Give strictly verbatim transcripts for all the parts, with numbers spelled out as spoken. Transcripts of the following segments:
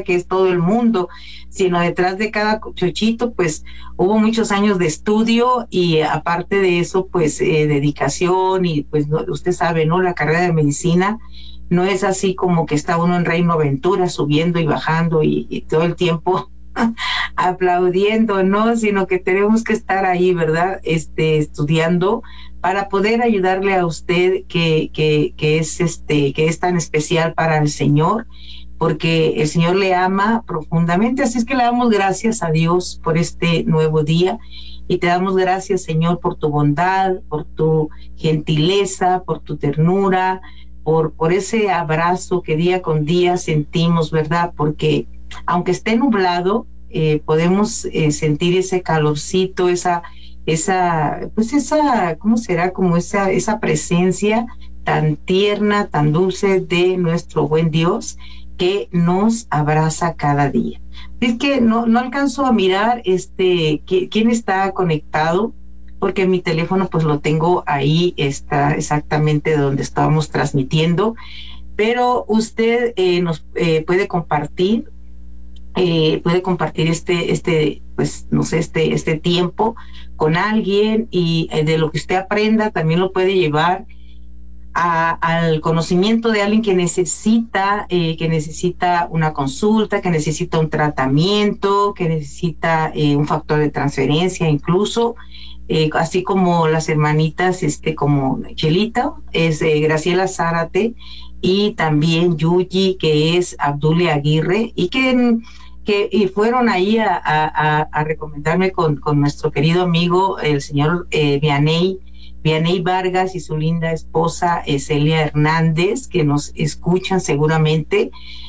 que es todo el mundo, sino detrás de cada chochito, pues hubo muchos años de estudio y aparte de eso, pues eh, dedicación y pues no, usted sabe, ¿no? La carrera de medicina no es así como que está uno en Reino Aventura subiendo y bajando y, y todo el tiempo aplaudiendo, ¿no? Sino que tenemos que estar ahí, ¿verdad? Este, estudiando para poder ayudarle a usted que, que, que es este, que es tan especial para el Señor, porque el Señor le ama profundamente. Así es que le damos gracias a Dios por este nuevo día y te damos gracias, Señor, por tu bondad, por tu gentileza, por tu ternura, por, por ese abrazo que día con día sentimos, ¿verdad? Porque aunque esté nublado, eh, podemos eh, sentir ese calorcito, esa, esa, pues esa, ¿cómo será? Como esa, esa presencia tan tierna, tan dulce de nuestro buen Dios que nos abraza cada día. Es que no, no alcanzo a mirar este quién está conectado, porque mi teléfono pues lo tengo ahí, está exactamente donde estábamos transmitiendo, pero usted eh, nos eh, puede compartir Eh, puede compartir este, este, pues, no sé, este, este tiempo con alguien y eh, de lo que usted aprenda también lo puede llevar a, al conocimiento de alguien que necesita, eh, que necesita una consulta, que necesita un tratamiento, que necesita eh, un factor de transferencia incluso, eh, así como las hermanitas, este, como Chelita, es eh, Graciela Zárate y también Yuyi, que es Abdule Aguirre, y que que y fueron ahí a, a, a recomendarme con, con nuestro querido amigo, el señor eh, Vianey, Vianey Vargas y su linda esposa eh, Celia Hernández, que nos escuchan seguramente,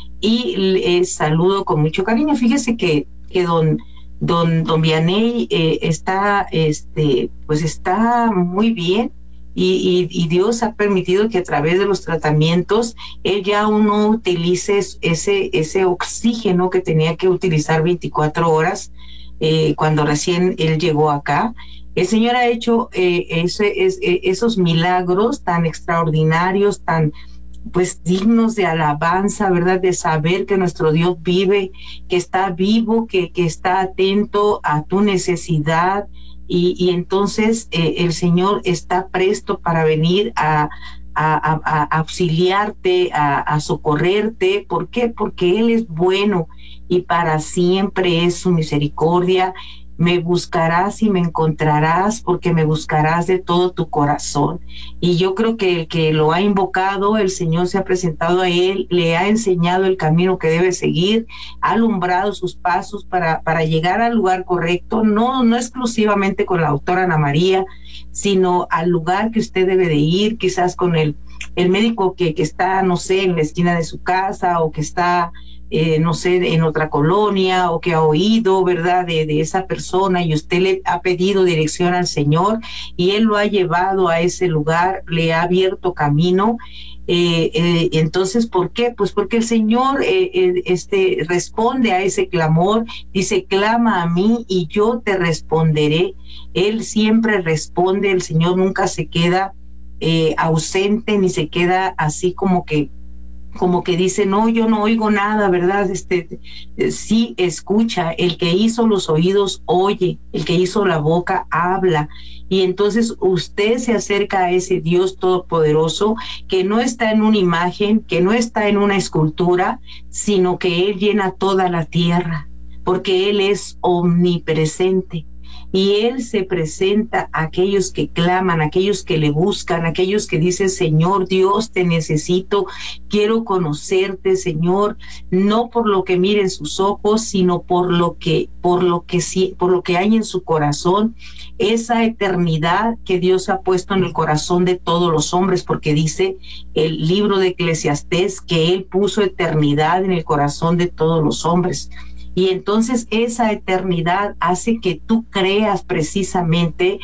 y les saludo con mucho cariño. Fíjese que, que don, don, don Vianey eh, está, este, pues está muy bien. Y, y, y Dios ha permitido que a través de los tratamientos él ya uno utilice ese, ese oxígeno que tenía que utilizar veinticuatro horas eh, cuando recién él llegó acá. El Señor ha hecho eh, ese, es, esos milagros tan extraordinarios, tan pues dignos de alabanza, ¿verdad? De saber que nuestro Dios vive, que está vivo, que, que está atento a tu necesidad. Y, y entonces eh, el Señor está presto para venir a, a, a, a auxiliarte, a, a socorrerte. ¿Por qué? Porque Él es bueno y para siempre es su misericordia. Me buscarás y me encontrarás porque me buscarás de todo tu corazón. Y yo creo que el que lo ha invocado, el Señor se ha presentado a él, le ha enseñado el camino que debe seguir, ha alumbrado sus pasos para, para llegar al lugar correcto, no, no exclusivamente con la doctora Ana María, sino al lugar que usted debe de ir, quizás con el, el médico que, que está, no sé, en la esquina de su casa o que está Eh, no sé, en otra colonia o que ha oído, ¿verdad?, de, de esa persona y usted le ha pedido dirección al Señor y Él lo ha llevado a ese lugar, le ha abierto camino. Eh, eh, entonces, ¿por qué? Pues porque el Señor eh, eh, este, responde a ese clamor, dice, clama a mí y yo te responderé. Él siempre responde, el Señor nunca se queda eh, ausente ni se queda así como que como que dice, no, yo no oigo nada, ¿verdad? Este, sí escucha, el que hizo los oídos oye, el que hizo la boca habla. Y entonces usted se acerca a ese Dios todopoderoso que no está en una imagen, que no está en una escultura, sino que Él llena toda la tierra, porque Él es omnipresente. Y Él se presenta a aquellos que claman, a aquellos que le buscan, a aquellos que dicen, Señor Dios, te necesito, quiero conocerte, Señor, no por lo que miren sus ojos, sino por lo que, por lo que, por lo que hay en su corazón, esa eternidad que Dios ha puesto en el corazón de todos los hombres, porque dice el libro de Eclesiastés que Él puso eternidad en el corazón de todos los hombres. Y entonces esa eternidad hace que tú creas precisamente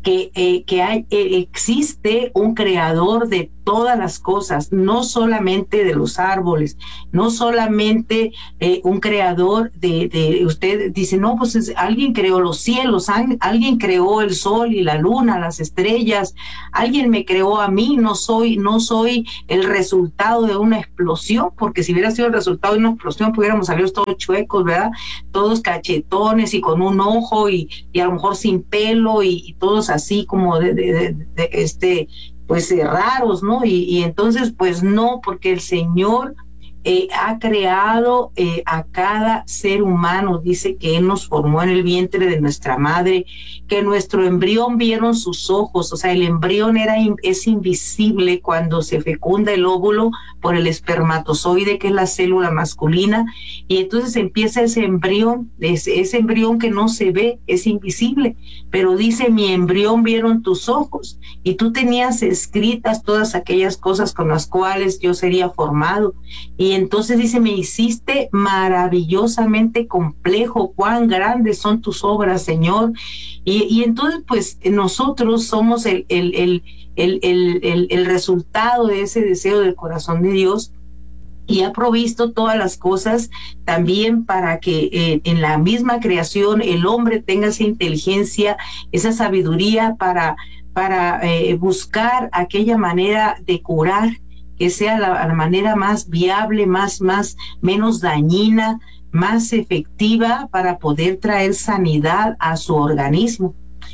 que, eh, que hay, eh, existe un creador de todas las cosas, no solamente de los árboles, no solamente eh, un creador de, de, usted dice, no, pues es, alguien creó los cielos, alguien creó el sol y la luna, las estrellas, alguien me creó a mí, no soy, no soy el resultado de una explosión, porque si hubiera sido el resultado de una explosión, pudiéramos salir todos chuecos, ¿verdad? Todos cachetones y con un ojo y, y a lo mejor sin pelo y, y todos así como de, de, de, de este, pues eh, raros, ¿no? Y, y entonces, pues no, porque el Señor eh, ha creado eh, a cada ser humano, dice que Él nos formó en el vientre de nuestra madre, que nuestro embrión vieron sus ojos, o sea, el embrión era, es invisible cuando se fecunda el óvulo por el espermatozoide, que es la célula masculina, y entonces empieza ese embrión, ese, ese embrión que no se ve, es invisible, pero dice, mi embrión vieron tus ojos, y tú tenías escritas todas aquellas cosas con las cuales yo sería formado, y entonces dice, me hiciste maravillosamente complejo, cuán grandes son tus obras, Señor. Y, y entonces, pues, nosotros somos el, el, el, el, el, el, el resultado de ese deseo del corazón de Dios, y ha provisto todas las cosas también para que eh, en la misma creación el hombre tenga esa inteligencia, esa sabiduría para, para eh, buscar aquella manera de curar, que sea la, la manera más viable, más, más, menos dañina, más efectiva para poder traer sanidad a su organismo.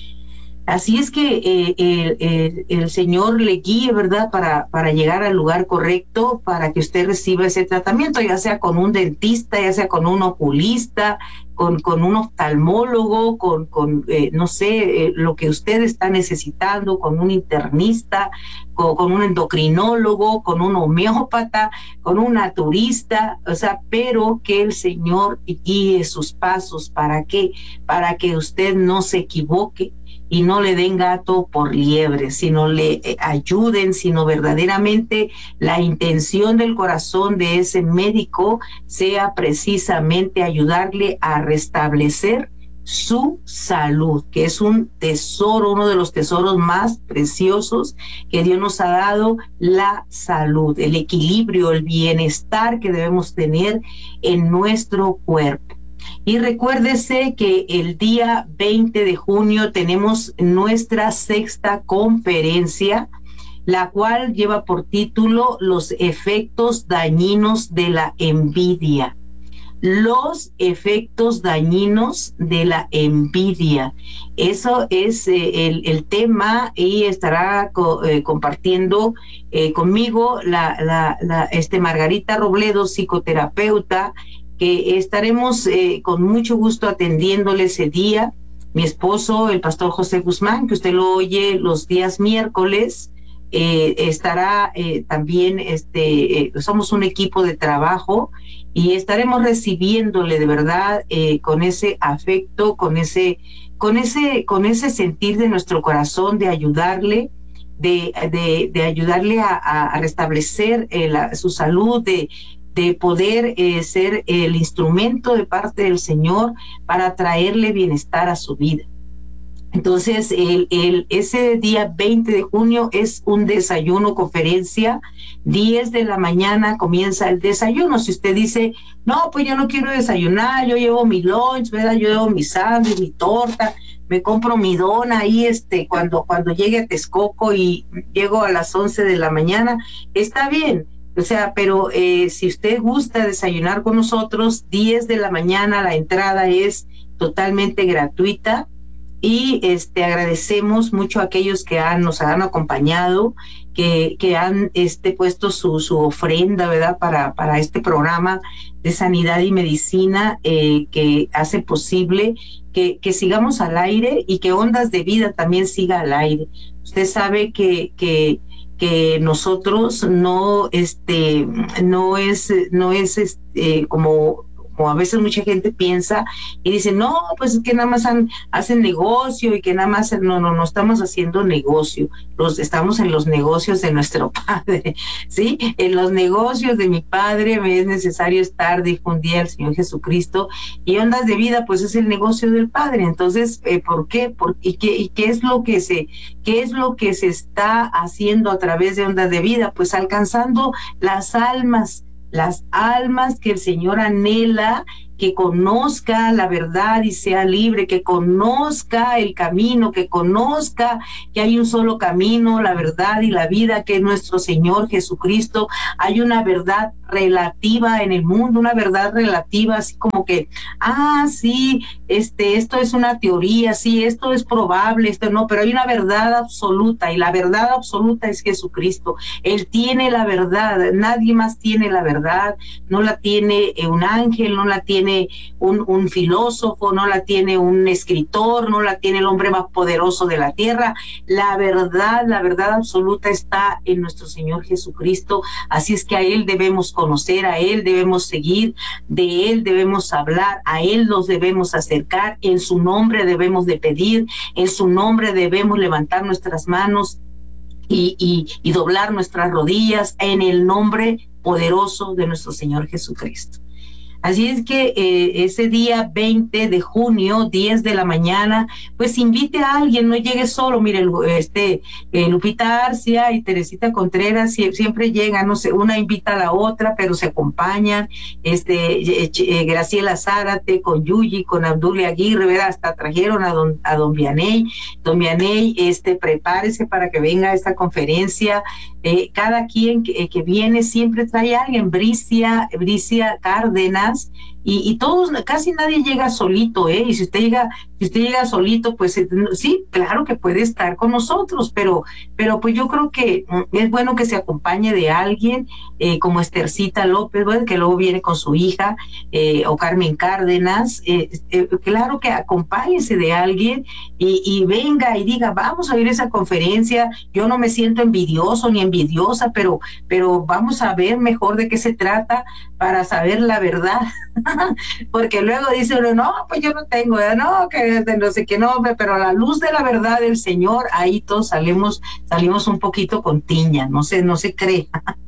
Así es que eh, el, el, el Señor le guíe, ¿verdad?, para, para llegar al lugar correcto, para que usted reciba ese tratamiento, ya sea con un dentista, ya sea con un oculista, con, con un oftalmólogo, con, con eh, no sé, eh, lo que usted está necesitando, con un internista, con, con un endocrinólogo, con un homeópata, con un naturista, o sea, pero que el Señor guíe sus pasos. ¿Para qué? Para que usted no se equivoque y no le den gato por liebre, sino le eh, ayuden, sino verdaderamente la intención del corazón de ese médico sea precisamente ayudarle a restablecer su salud, que es un tesoro, uno de los tesoros más preciosos que Dios nos ha dado, la salud, el equilibrio, el bienestar que debemos tener en nuestro cuerpo. Y recuérdese que el día veinte de junio tenemos nuestra sexta conferencia, la cual lleva por título Los efectos dañinos de la envidia. Los efectos dañinos de la envidia. Eso es eh, el, el tema, y estará co, eh, compartiendo eh, conmigo la, la, la, este Margarita Robledo, psicoterapeuta, que estaremos eh, con mucho gusto atendiéndole ese día. Mi esposo, el pastor José Guzmán, que usted lo oye los días miércoles, eh, estará eh, también, este, eh, somos un equipo de trabajo y estaremos recibiéndole de verdad eh, con ese afecto, con ese, con ese, con ese sentir de nuestro corazón de ayudarle, de, de, de ayudarle a, a restablecer eh, la, su salud, de de poder eh, ser el instrumento de parte del Señor para traerle bienestar a su vida. Entonces, el, el, ese día veinte de junio es un desayuno conferencia, diez de la mañana comienza el desayuno. Si usted dice, no, pues yo no quiero desayunar, yo llevo mi lunch, ¿verdad? Yo llevo mi sándwich, mi torta, me compro mi dona ahí este, cuando, cuando llegue a Texcoco y llego a las once de la mañana, está bien. O sea, pero eh, si usted gusta desayunar con nosotros, diez de la mañana, la entrada es totalmente gratuita, y este agradecemos mucho a aquellos que han, nos han acompañado, que, que han este, puesto su, su ofrenda, ¿verdad?, para, para este programa de sanidad y medicina eh, que hace posible que, que sigamos al aire y que Ondas de Vida también siga al aire. Usted sabe que... que que nosotros no este no es no es este, como como a veces mucha gente piensa y dice, no, pues es que nada más han, hacen negocio y que nada más, no, no, no estamos haciendo negocio, los, estamos en los negocios de nuestro Padre, ¿sí? En los negocios de mi Padre me es necesario estar, dijo un día el Señor Jesucristo, y Ondas de Vida, pues es el negocio del Padre. Entonces, eh, ¿por qué? ¿Por, y, qué, ¿Y qué es lo que se, qué es lo que se está haciendo a través de Ondas de Vida? Pues alcanzando las almas, las almas que el Señor anhela que conozca la verdad y sea libre, que conozca el camino, que conozca que hay un solo camino, la verdad y la vida, que es nuestro Señor Jesucristo. Hay una verdad relativa en el mundo, una verdad relativa, así como que, ah, sí, este, esto es una teoría, sí, esto es probable, esto no, pero hay una verdad absoluta, y la verdad absoluta es Jesucristo. Él tiene la verdad, nadie más tiene la verdad, no la tiene un ángel, no la tiene Un, un filósofo, no la tiene un escritor, no la tiene el hombre más poderoso de la tierra. La verdad, la verdad absoluta está en nuestro Señor Jesucristo. Así es que a Él debemos conocer, a Él debemos seguir, de Él debemos hablar, a Él nos debemos acercar, en su nombre debemos de pedir, en su nombre debemos levantar nuestras manos y, y, y doblar nuestras rodillas en el nombre poderoso de nuestro Señor Jesucristo. Así es que eh, ese día veinte de junio, diez de la mañana, pues invite a alguien, no llegue solo. Mire, este eh, Lupita Arcia y Teresita Contreras siempre llegan, no sé, una invita a la otra, pero se acompañan. Este eh, eh, Graciela Zárate con Yuyi, con Abdulia Aguirre, ¿verdad? Hasta trajeron a don, a don Vianey. Don Vianey, este, prepárese para que venga a esta conferencia. Eh, cada quien que, que viene siempre trae a alguien. Bricia, Bricia Cárdenas, Y, y todos, casi nadie llega solito, ¿eh? Y si usted llega, si usted llega solito, pues sí, claro que puede estar con nosotros, pero, pero pues yo creo que es bueno que se acompañe de alguien, eh, como Estercita López, ¿verdad? Que luego viene con su hija, eh, o Carmen Cárdenas, eh, eh, claro que acompáñese de alguien y, y venga y diga, vamos a ir a esa conferencia. Yo no me siento envidioso ni envidiosa, pero, pero vamos a ver mejor de qué se trata para saber la verdad. Porque luego dice uno, no, pues yo no tengo, ¿verdad? No, que no sé qué, no, pero a la luz de la verdad del Señor, ahí todos salimos, salimos un poquito con tiña, no sé, no se cree.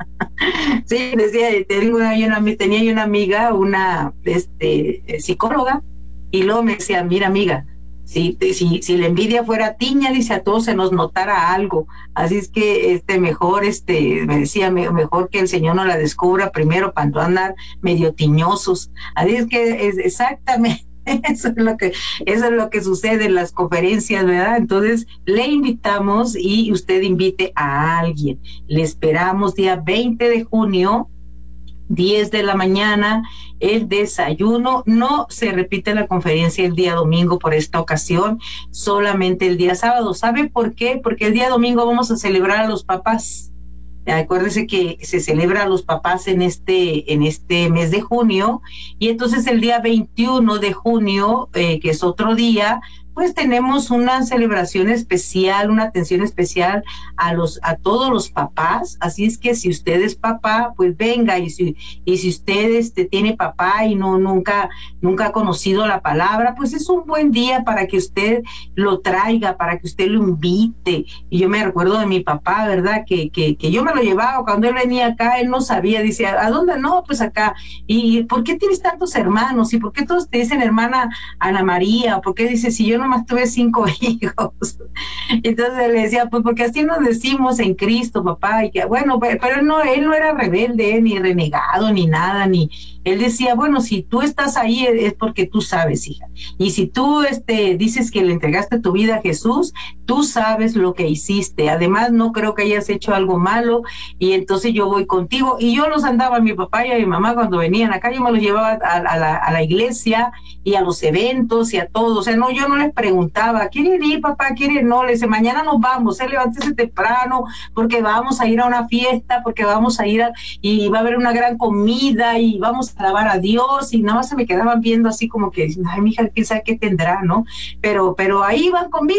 Sí, decía, tengo una, una, tenía yo una amiga, una este, psicóloga, y luego me decía, mira amiga, Si, si, si la envidia fuera tiña, dice, a todos se nos notara algo. Así es que este mejor, este, me decía, mejor que el Señor no la descubra primero para no andar medio tiñosos. Así es que es exactamente eso es lo que, eso es lo que sucede en las conferencias, ¿verdad? Entonces le invitamos y usted invite a alguien. Le esperamos día veinte de junio, diez de la mañana, el desayuno. No se repite la conferencia el día domingo por esta ocasión, solamente el día sábado. ¿Sabe por qué? Porque el día domingo vamos a celebrar a los papás. Acuérdese que se celebra a los papás en este, en este mes de junio, y entonces el día veintiuno de junio, eh, que es otro día, pues tenemos una celebración especial, una atención especial a los, a todos los papás. Así es que si usted es papá, pues venga, y si, y si usted este, tiene papá y no, nunca, nunca ha conocido la palabra, pues es un buen día para que usted lo traiga, para que usted lo invite. Y yo me recuerdo de mi papá, ¿verdad? Que, que, que yo me lo llevaba cuando él venía acá, él no sabía, dice, ¿a dónde? No, pues acá. ¿Y por qué tienes tantos hermanos? ¿Y por qué todos te dicen hermana Ana María? ¿Por qué dice, si yo nomás tuve cinco hijos? Entonces le decía, pues porque así nos decimos en Cristo, papá. Y que bueno, pero él no, él no era rebelde, ni renegado, ni nada, ni él decía, bueno, si tú estás ahí es porque tú sabes, hija. Y si tú este, dices que le entregaste tu vida a Jesús, tú sabes lo que hiciste. Además, no creo que hayas hecho algo malo, y entonces yo voy contigo. Y yo los andaba a mi papá y a mi mamá cuando venían acá, yo me los llevaba a, a, la, a la iglesia y a los eventos y a todo. O sea, no, yo no les preguntaba, ¿quieren ir, papá? ¿Quieren? No, les decía, mañana nos vamos, eh, levántese temprano porque vamos a ir a una fiesta, porque vamos a ir a, y va a haber una gran comida y vamos a alabar a Dios. Y nada más se me quedaban viendo así como que, ay, mija, quién sabe qué tendrá, ¿no? Pero, pero ahí van conmigo.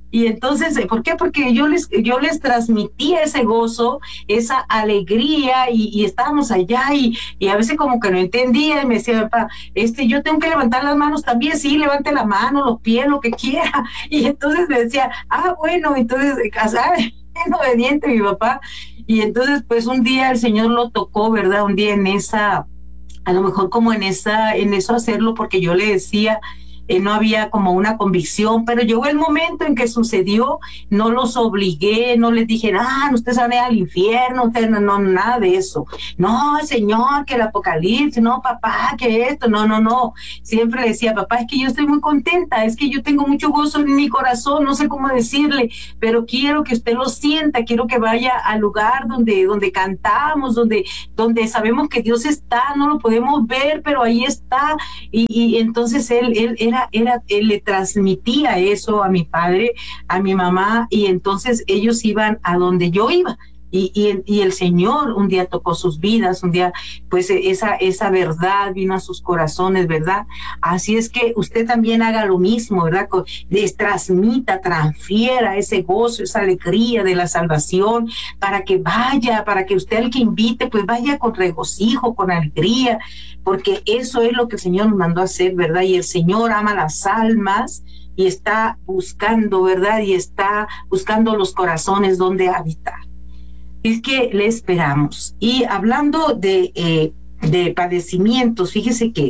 Y entonces, ¿por qué? Porque yo les, yo les transmitía ese gozo, esa alegría, y, y estábamos allá, y, y a veces como que no entendía, y me decía, papá, este, yo tengo que levantar las manos también. Sí, levante la mano, los pies, lo que quiera. Y entonces me decía, ah, bueno, entonces, ¿sabes? En obediente mi papá. Y entonces, pues un día el Señor lo tocó, ¿verdad? Un día en esa, a lo mejor como en esa, en eso hacerlo, porque yo le decía, eh, no había como una convicción, pero llegó el momento en que sucedió, no los obligué, no les dije, ah, ustedes van a ir al infierno, ustedes no, no, nada de eso. No, Señor, que el apocalipsis, no, papá, que esto, no, no, no. Siempre le decía, papá, es que yo estoy muy contenta, es que yo tengo mucho gozo en mi corazón, no sé cómo decirle, pero quiero que usted lo sienta, quiero que vaya al lugar donde, donde cantamos, donde, donde sabemos que Dios está, no lo podemos ver, pero ahí está. Y, y entonces él, él era Era, él le transmitía eso a mi padre, a mi mamá, y entonces ellos iban a donde yo iba. Y, y, y el Señor un día tocó sus vidas, un día pues esa, esa verdad vino a sus corazones, ¿verdad? Así es que usted también haga lo mismo, ¿verdad? Les transmita, transfiera ese gozo, esa alegría de la salvación, para que vaya, para que usted al que invite, pues vaya con regocijo, con alegría, porque eso es lo que el Señor nos mandó a hacer, ¿verdad? Y el Señor ama las almas y está buscando, ¿verdad? Y está buscando los corazones donde habitar. Es que le esperamos. Y hablando de, eh, de padecimientos, fíjese que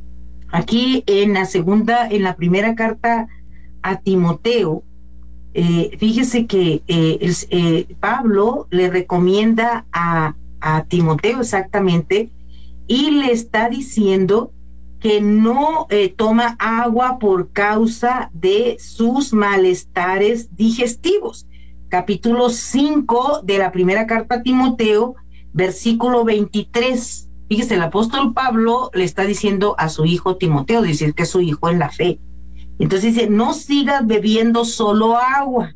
aquí en la segunda, en la primera carta a Timoteo, eh, fíjese que eh, el, eh, Pablo le recomienda a, a Timoteo exactamente, y le está diciendo que no eh, toma agua por causa de sus malestares digestivos. Capítulo cinco de la primera carta a Timoteo, versículo veintitrés. Fíjese, el apóstol Pablo le está diciendo a su hijo Timoteo, decir que es su hijo en la fe. Entonces dice, no sigas bebiendo solo agua,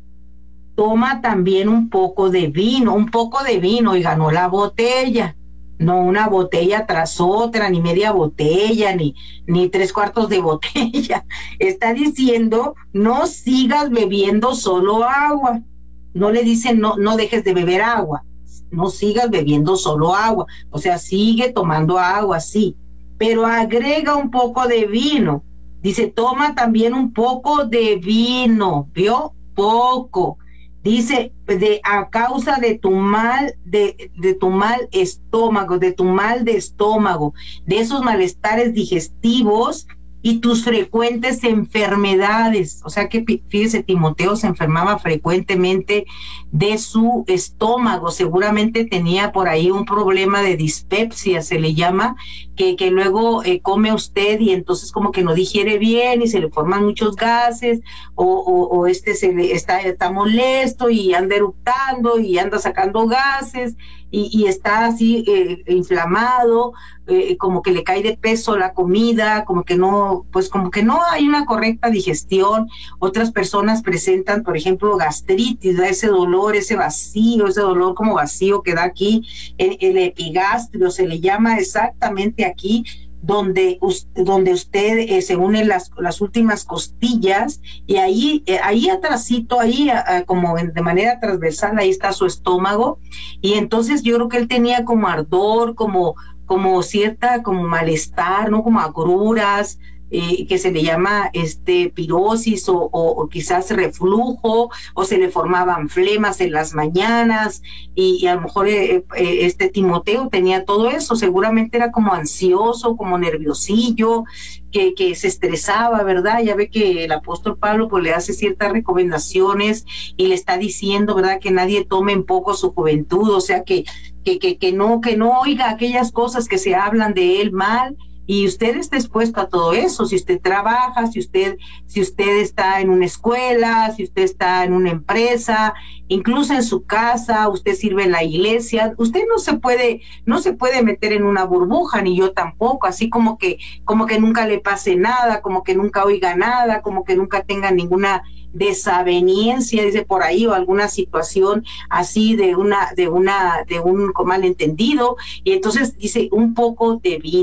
toma también un poco de vino, un poco de vino, y ganó la botella. No una botella tras otra, ni media botella, ni, ni tres cuartos de botella. Está diciendo, no sigas bebiendo solo agua. No le dicen, no, no dejes de beber agua. No sigas bebiendo solo agua. O sea, sigue tomando agua, sí. Pero agrega un poco de vino. Dice, toma también un poco de vino. ¿Vio? Poco. Dice, de, a causa de tu mal, de, de tu mal estómago, de tu mal de estómago, de esos malestares digestivos y tus frecuentes enfermedades. O sea que, fíjese, Timoteo se enfermaba frecuentemente de su estómago. Seguramente tenía por ahí un problema de dispepsia, se le llama, que, que luego eh, come usted y entonces como que no digiere bien y se le forman muchos gases, o, o, o este se le está, está molesto y anda eructando y anda sacando gases, y, y está así eh, inflamado, eh, como que le cae de peso la comida, como que no, pues como que no hay una correcta digestión. Otras personas presentan, por ejemplo, gastritis, ¿da? Ese dolor, ese vacío, ese dolor como vacío que da aquí, el, el epigastrio se le llama exactamente aquí, donde, donde usted eh, se unen las, las últimas costillas, y ahí, eh, ahí atrásito, ahí a, como en, de manera transversal, ahí está su estómago, y entonces yo creo que él tenía como ardor, como, como cierta, como malestar, ¿no? Como agruras, eh, que se le llama este pirosis, o, o, o quizás reflujo, o se le formaban flemas en las mañanas, y, y a lo mejor eh, eh, este Timoteo tenía todo eso. Seguramente era como ansioso, como nerviosillo, que, que se estresaba, ¿verdad? Ya ve que el apóstol Pablo pues le hace ciertas recomendaciones y le está diciendo, ¿verdad?, que nadie tome en poco su juventud, o sea, que, que, que, que no, que no oiga aquellas cosas que se hablan de él mal. Y usted está expuesto a todo eso, si usted trabaja, si usted, si usted está en una escuela, si usted está en una empresa, incluso en su casa, usted sirve en la iglesia, usted no se puede, no se puede meter en una burbuja, ni yo tampoco, así como que, como que nunca le pase nada, como que nunca oiga nada, como que nunca tenga ninguna desaveniencia, dice por ahí, o alguna situación así de una, de una, de un malentendido. Y entonces dice un poco de vino.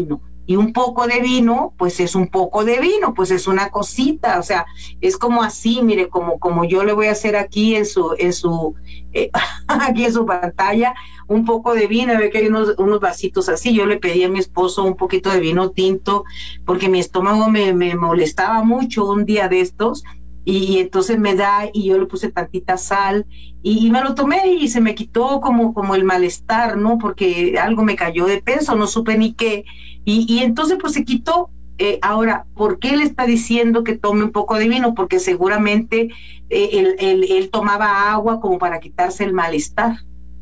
y un poco de vino, pues es un poco de vino, pues es una cosita, o sea, es como así, mire, como, como yo le voy a hacer aquí en su, en su, eh, aquí en su pantalla, un poco de vino, ve que hay unos, unos vasitos así. Yo le pedí a mi esposo un poquito de vino tinto, porque mi estómago me, me molestaba mucho un día de estos, y entonces me da, y yo le puse tantita sal, y, y me lo tomé, y se me quitó como, como el malestar, ¿no? Porque algo me cayó de peso, no supe ni qué, y, y entonces pues se quitó. Eh, ahora, ¿por qué le está diciendo que tome un poco de vino? Porque seguramente eh, él, él, él tomaba agua como para quitarse el malestar.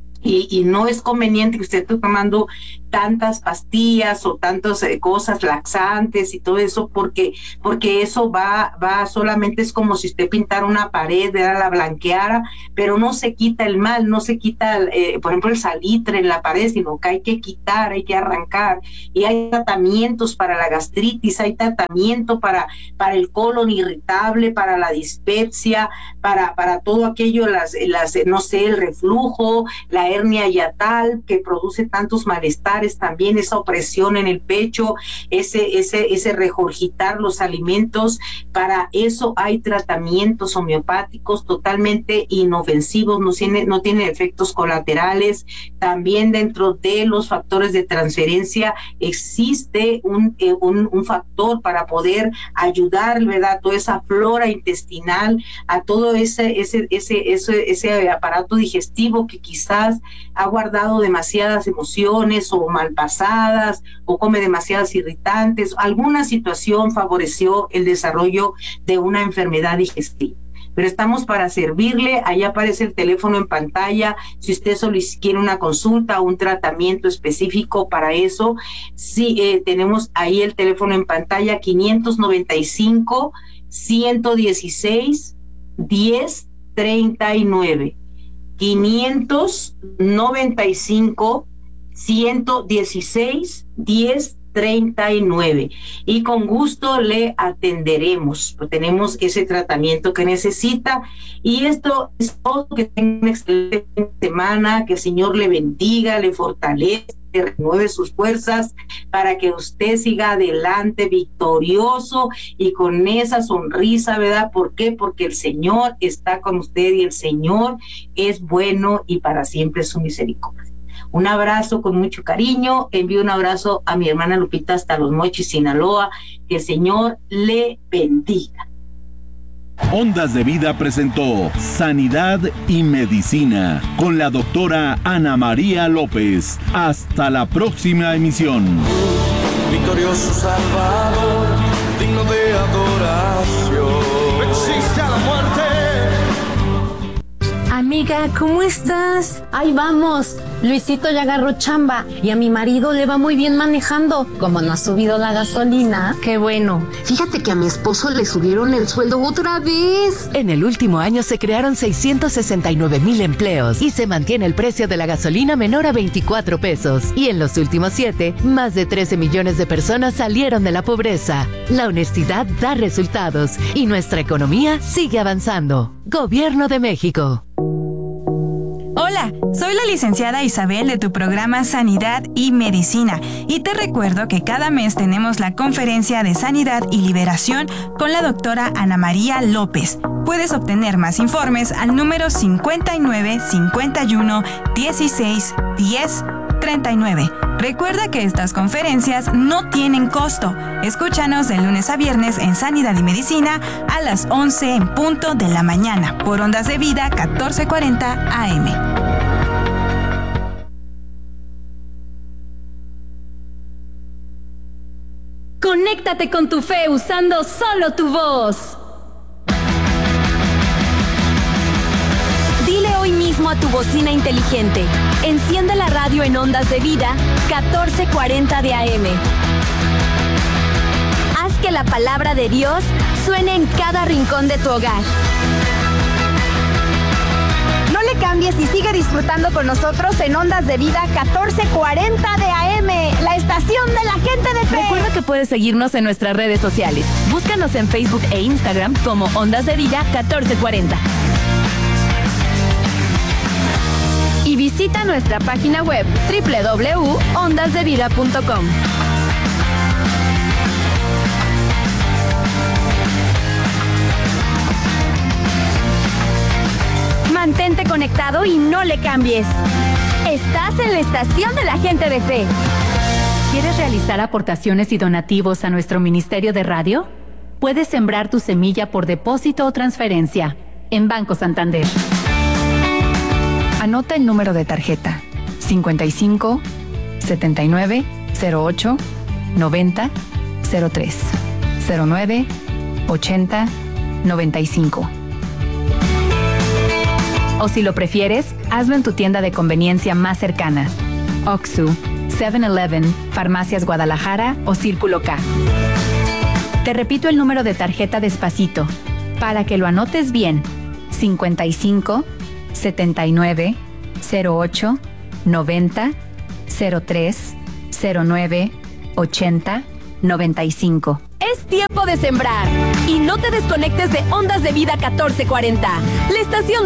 Y, y no es conveniente que usted esté tomando tantas pastillas o tantas eh, cosas laxantes y todo eso, porque porque eso va va solamente es como si usted pintara una pared, la blanqueara, pero no se quita el mal, no se quita, eh, por ejemplo, el salitre en la pared, sino que hay que quitar, hay que arrancar. Y hay tratamientos para la gastritis, hay tratamiento para para el colon irritable, para la dispepsia, para para todo aquello, las las no sé, el reflujo, la hernia hiatal que produce tantos malestares, también esa opresión en el pecho, ese, ese, ese regurgitar los alimentos. Para eso hay tratamientos homeopáticos totalmente inofensivos, no tiene, no tienen efectos colaterales. También dentro de los factores de transferencia existe un, eh, un, un factor para poder ayudar, ¿verdad?, toda esa flora intestinal, a todo ese, ese, ese, ese, ese aparato digestivo que quizás ha guardado demasiadas emociones o malpasadas, o come demasiadas irritantes. Alguna situación favoreció el desarrollo de una enfermedad digestiva. Pero estamos para servirle. Ahí aparece el teléfono en pantalla. Si usted quiere una consulta o un tratamiento específico para eso, sí, eh, tenemos ahí el teléfono en pantalla, quinientos noventa y cinco, ciento dieciséis, diez treinta y nueve. quinientos noventa y cinco, ciento dieciséis, diez treinta y nueve, y con gusto le atenderemos. Tenemos ese tratamiento que necesita, y esto es todo. Que tenga una excelente semana, que el Señor le bendiga, le fortalezca, renueve sus fuerzas para que usted siga adelante victorioso y con esa sonrisa, ¿verdad? ¿Por qué? Porque el Señor está con usted, y el Señor es bueno, y para siempre es su misericordia. Un abrazo con mucho cariño. Envío un abrazo a mi hermana Lupita hasta Los Mochis, Sinaloa. Que el Señor le bendiga. Ondas de Vida presentó Sanidad y Medicina con la doctora Ana María López. Hasta la próxima emisión. Victorioso Salvador, digno de adoración. Existe a la muerte. Amiga, ¿cómo estás? Ahí vamos. Luisito ya agarró chamba y a mi marido le va muy bien manejando. Como no ha subido la gasolina, qué bueno. Fíjate que a mi esposo le subieron el sueldo otra vez. En el último año se crearon seiscientos sesenta y nueve mil empleos y se mantiene el precio de la gasolina menor a veinticuatro pesos. Y en los últimos siete, más de trece millones de personas salieron de la pobreza. La honestidad da resultados y nuestra economía sigue avanzando. Gobierno de México. Hola, soy la licenciada Isabel de tu programa Sanidad y Medicina, y te recuerdo que cada mes tenemos la conferencia de Sanidad y Liberación con la doctora Ana María López. Puedes obtener más informes al número cincuenta y nueve, cincuenta y uno, dieciséis, diez, treinta y nueve. Recuerda que estas conferencias no tienen costo. Escúchanos de lunes a viernes en Sanidad y Medicina a las once en punto de la mañana por Ondas de Vida catorce cuarenta A M. Conéctate con tu fe usando solo tu voz. Dile hoy mismo a tu bocina inteligente: enciende la radio en Ondas de Vida catorce cuarenta de A M. Haz que la palabra de Dios suene en cada rincón de tu hogar. No le cambies y sigue disfrutando con nosotros en Ondas de Vida catorce cuarenta de A M, la estación de la gente de fe. Recuerda que puedes seguirnos en nuestras redes sociales. Búscanos en Facebook e Instagram como Ondas de Vida catorce cuarenta. Y visita nuestra página web doble u doble u doble u punto ondas de vida punto com. conectado y no le cambies. Conectado y no le cambies. Estás en la estación de la gente de fe. ¿Quieres realizar aportaciones y donativos a nuestro Ministerio de Radio? Puedes sembrar tu semilla por depósito o transferencia en Banco Santander. Anota el número de tarjeta cincuenta y cinco, setenta y nueve, cero ocho, noventa, cero tres, cero nueve, ochenta, noventa y cinco. O si lo prefieres, hazlo en tu tienda de conveniencia más cercana. Oxxo, seven eleven, Farmacias Guadalajara o Círculo K. Te repito el número de tarjeta despacito, para que lo anotes bien. cincuenta y cinco, setenta y nueve, cero ocho, noventa, cero tres, cero nueve, ochenta, noventa y cinco. Es tiempo de sembrar y no te desconectes de Ondas de Vida catorce cuarenta, la estación